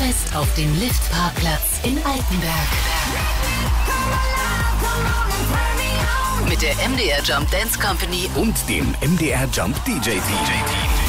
Fest auf dem Liftparkplatz in Altenberg. Mit der MDR Jump Dance Company und dem MDR Jump DJ Team.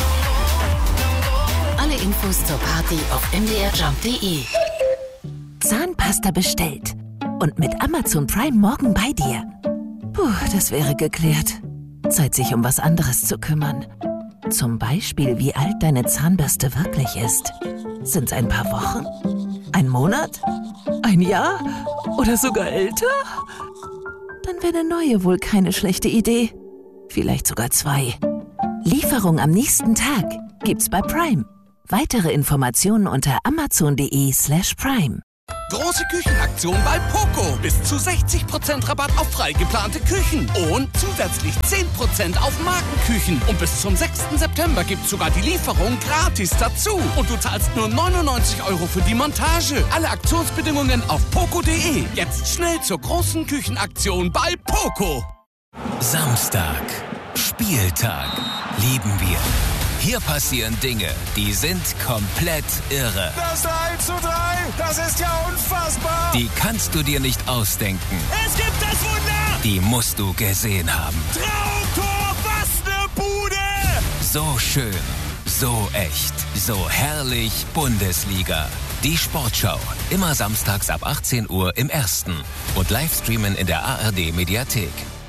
Alle Infos zur Party auf mdrjump.de. Zahnpasta bestellt. Und mit Amazon Prime morgen bei dir. Puh, das wäre geklärt. Zeit, sich um was anderes zu kümmern. Zum Beispiel, wie alt deine Zahnbürste wirklich ist. Sind's ein paar Wochen? Ein Monat? Ein Jahr? Oder sogar älter? Dann wäre eine neue wohl keine schlechte Idee. Vielleicht sogar 2. Lieferung am nächsten Tag gibt's bei Prime. Weitere Informationen unter amazon.de/prime. Große Küchenaktion bei Poco. Bis zu 60% Rabatt auf frei geplante Küchen. Und zusätzlich 10% auf Markenküchen. Und bis zum 6. September gibt's sogar die Lieferung gratis dazu. Und du zahlst nur 99 € für die Montage. Alle Aktionsbedingungen auf poco.de. Jetzt schnell zur großen Küchenaktion bei Poco. Samstag. Spieltag. Lieben wir. Hier passieren Dinge, die sind komplett irre. Das 3:3, das ist ja unfassbar. Die kannst du dir nicht ausdenken. Es gibt das Wunder. Die musst du gesehen haben. Traumtor, was ne Bude. So schön, so echt, so herrlich Bundesliga. Die Sportschau, immer samstags ab 18 Uhr im Ersten. Und Livestreamen in der ARD Mediathek.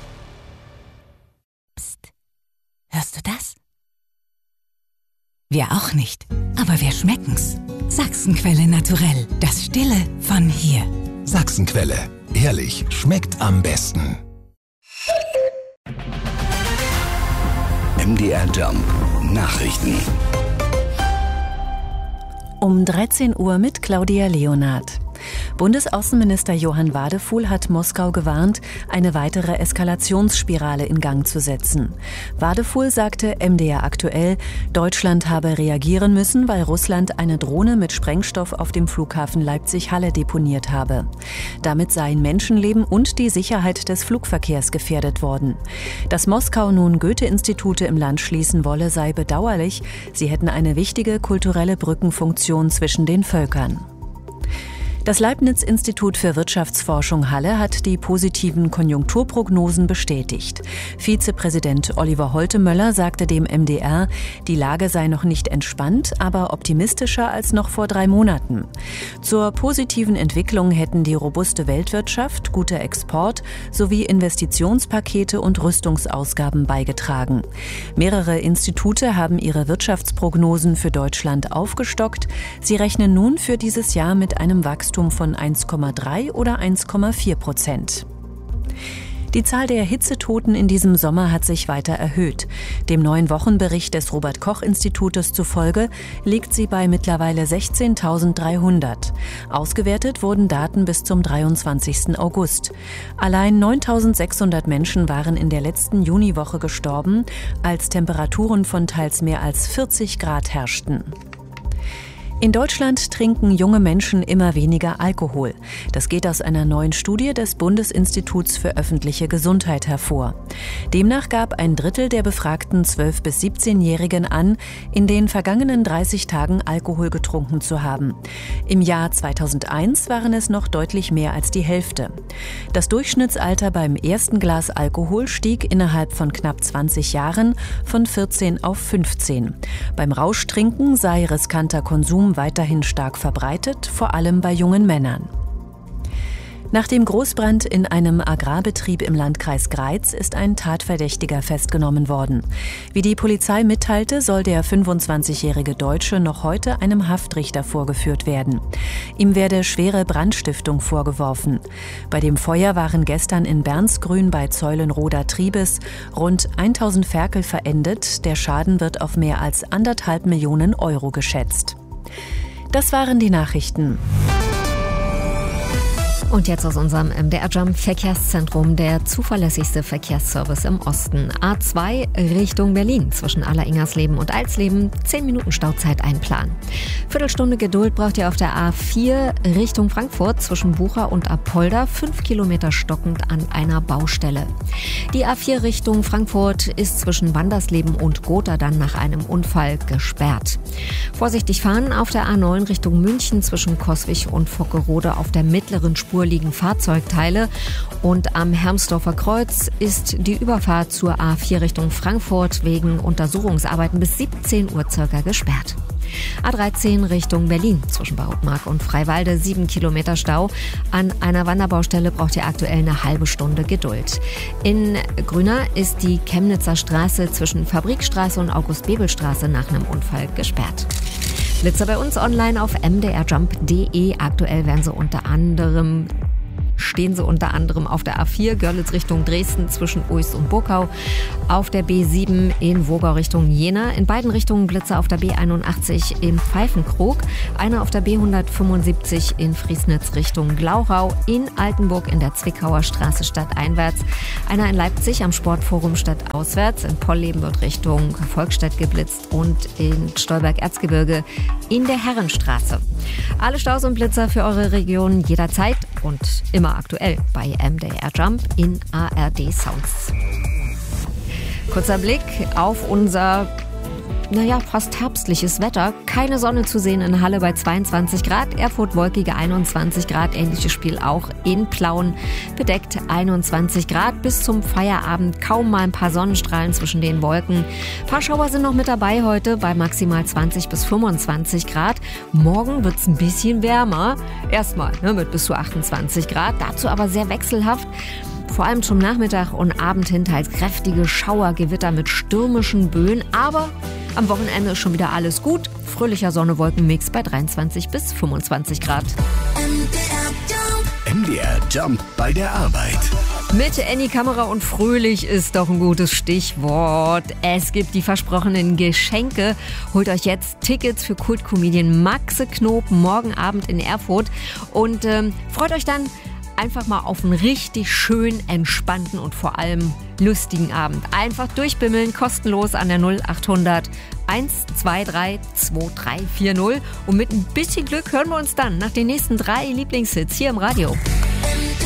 Psst. Hörst du das? Wir auch nicht, aber wir schmecken's. Sachsenquelle naturell, das Stille von hier. Sachsenquelle, ehrlich, schmeckt am besten. MDR Jump Nachrichten. Um 13 Uhr mit Claudia Leonhardt. Bundesaußenminister Johann Wadefuhl hat Moskau gewarnt, eine weitere Eskalationsspirale in Gang zu setzen. Wadefuhl sagte MDR aktuell, Deutschland habe reagieren müssen, weil Russland eine Drohne mit Sprengstoff auf dem Flughafen Leipzig-Halle deponiert habe. Damit seien Menschenleben und die Sicherheit des Flugverkehrs gefährdet worden. Dass Moskau nun Goethe-Institute im Land schließen wolle, sei bedauerlich. Sie hätten eine wichtige kulturelle Brückenfunktion zwischen den Völkern. Das Leibniz-Institut für Wirtschaftsforschung Halle hat die positiven Konjunkturprognosen bestätigt. Vizepräsident Oliver Holtemöller sagte dem MDR, die Lage sei noch nicht entspannt, aber optimistischer als noch vor 3 Monaten. Zur positiven Entwicklung hätten die robuste Weltwirtschaft, guter Export sowie Investitionspakete und Rüstungsausgaben beigetragen. Mehrere Institute haben ihre Wirtschaftsprognosen für Deutschland aufgestockt. Sie rechnen nun für dieses Jahr mit einem Wachstum von 1,3 oder 1,4%. Die Zahl der Hitzetoten in diesem Sommer hat sich weiter erhöht. Dem neuen Wochenbericht des Robert-Koch-Institutes zufolge liegt sie bei mittlerweile 16.300. Ausgewertet wurden Daten bis zum 23. August. Allein 9.600 Menschen waren in der letzten Juniwoche gestorben, als Temperaturen von teils mehr als 40 Grad herrschten. In Deutschland trinken junge Menschen immer weniger Alkohol. Das geht aus einer neuen Studie des Bundesinstituts für öffentliche Gesundheit hervor. Demnach gab 1/3 der befragten 12- bis 17-Jährigen an, in den vergangenen 30 Tagen Alkohol getrunken zu haben. Im Jahr 2001 waren es noch deutlich mehr als die Hälfte. Das Durchschnittsalter beim ersten Glas Alkohol stieg innerhalb von knapp 20 Jahren von 14 auf 15. Beim Rauschtrinken sei riskanter Konsum weiterhin stark verbreitet, vor allem bei jungen Männern. Nach dem Großbrand in einem Agrarbetrieb im Landkreis Greiz ist ein Tatverdächtiger festgenommen worden. Wie die Polizei mitteilte, soll der 25-jährige Deutsche noch heute einem Haftrichter vorgeführt werden. Ihm werde schwere Brandstiftung vorgeworfen. Bei dem Feuer waren gestern in Bernsgrün bei Zeulenroda Triebes rund 1000 Ferkel verendet. Der Schaden wird auf mehr als 1,5 Millionen € geschätzt. Das waren die Nachrichten. Und jetzt aus unserem MDR Jump Verkehrszentrum, der zuverlässigste Verkehrsservice im Osten. A2 Richtung Berlin zwischen Alleringersleben und Alsleben. 10 Minuten Stauzeit einplanen. Viertelstunde Geduld braucht ihr auf der A4 Richtung Frankfurt zwischen Bucha und Apolda. 5 Kilometer stockend an einer Baustelle. Die A4 Richtung Frankfurt ist zwischen Wandersleben und Gotha dann nach einem Unfall gesperrt. Vorsichtig fahren auf der A9 Richtung München zwischen Coswig und Vockerode auf der mittleren Spur liegen Fahrzeugteile und am Hermsdorfer Kreuz ist die Überfahrt zur A4 Richtung Frankfurt wegen Untersuchungsarbeiten bis 17 Uhr circa gesperrt. A13 Richtung Berlin zwischen Bautmark und Freiwalde 7 Kilometer Stau. An einer Wanderbaustelle braucht ihr aktuell eine halbe Stunde Geduld. In Grüner ist die Chemnitzer Straße zwischen Fabrikstraße und August-Bebel-Straße nach einem Unfall gesperrt. Blitzer bei uns online auf mdrjump.de. Aktuell stehen sie unter anderem auf der A4 Görlitz Richtung Dresden zwischen Uis und Burkau, auf der B7 in Wogau Richtung Jena, in beiden Richtungen Blitzer auf der B81 in Pfeifenkrog, einer auf der B175 in Friesnitz Richtung Glauchau, in Altenburg in der Zwickauer Straße stadteinwärts, einer in Leipzig am Sportforum stadtauswärts, in Polleben wird Richtung Volkstedt geblitzt und in Stolberg-Erzgebirge in der Herrenstraße. Alle Staus und Blitzer für eure Region jederzeit und immer aktuell bei MDR Jump in ARD Sounds. Kurzer Blick auf unser fast herbstliches Wetter. Keine Sonne zu sehen in Halle bei 22 Grad, Erfurt wolkige 21 Grad, ähnliches Spiel auch in Plauen, bedeckt 21 Grad, bis zum Feierabend kaum mal ein paar Sonnenstrahlen zwischen den Wolken. Ein paar Schauer sind noch mit dabei heute bei maximal 20 bis 25 Grad. Morgen wird es ein bisschen wärmer, erstmal mit bis zu 28 Grad, dazu aber sehr wechselhaft. Vor allem zum Nachmittag und Abend hin teils kräftige Schauergewitter mit stürmischen Böen, aber am Wochenende ist schon wieder alles gut. Fröhlicher Sonne-Wolken-Mix bei 23 bis 25 Grad. MDR Jump bei der Arbeit. Mit Annie Kamera und fröhlich ist doch ein gutes Stichwort. Es gibt die versprochenen Geschenke. Holt euch jetzt Tickets für Kultcomedian Maxe Knob morgen Abend in Erfurt und freut euch dann einfach mal auf einen richtig schön entspannten und vor allem lustigen Abend. Einfach durchbimmeln, kostenlos an der 0800 123 2340 und mit ein bisschen Glück hören wir uns dann nach den nächsten 3 Lieblingshits hier im Radio.